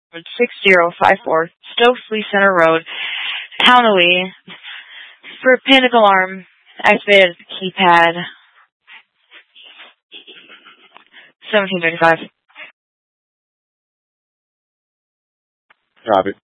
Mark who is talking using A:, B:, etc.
A: 6054 Stokesley Center Road, Townley. For panic alarm, activated keypad 1735.
B: Copy.